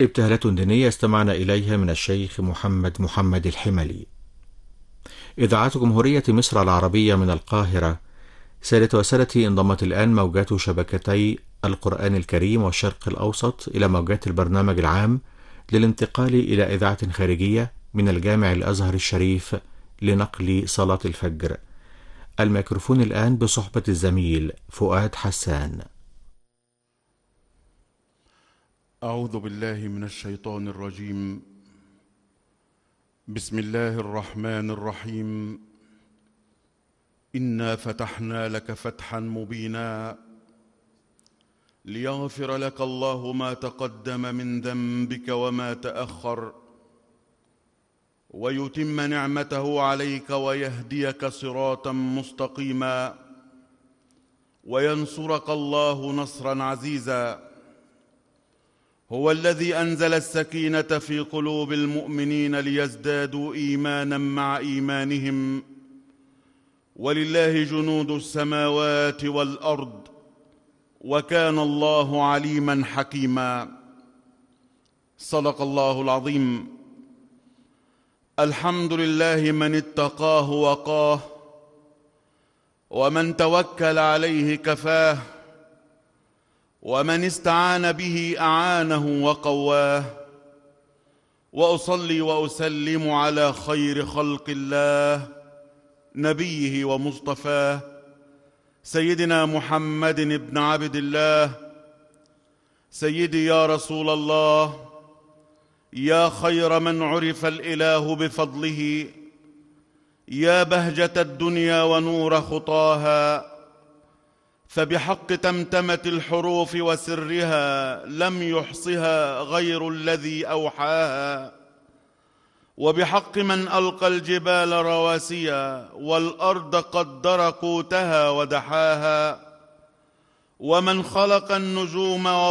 ابتهالات دينية استمعنا إليها من الشيخ محمد الحملي. إذاعة جمهورية مصر العربية من القاهرة. سادة وسادتي، انضمت الآن موجات شبكتي القرآن الكريم والشرق الأوسط إلى موجات البرنامج العام للانتقال إلى إذاعة خارجية من الجامع الأزهر الشريف لنقل صلاة الفجر. الميكروفون الآن بصحبة الزميل فؤاد حسان. أعوذ بالله من الشيطان الرجيم. بسم الله الرحمن الرحيم. إنا فتحنا لك فتحا مبينا ليغفر لك الله ما تقدم من ذنبك وما تأخر ويتم نعمته عليك ويهديك صراطا مستقيما وينصرك الله نصرا عزيزا. هو الذي أنزل السكينة في قلوب المؤمنين ليزدادوا إيمانا مع إيمانهم ولله جنود السماوات والأرض وكان الله عليما حكيما. صدق الله العظيم. الحمد لله من اتقاه وقاه ومن توكل عليه كفاه ومن استعان به أعانه وقواه. وأصلي وأسلم على خير خلق الله نبيه ومصطفاه سيدنا محمد بن عبد الله. سيدي يا رسول الله، يا خير من عرف الإله بفضله، يا بهجة الدنيا ونور خطاها، فبحق تمتمة الحروف وسرها لم يحصها غير الذي أوحاها، وبحق من ألقى الجبال رواسيا والأرض قدر قوتها ودحاها، ومن خلق النجوم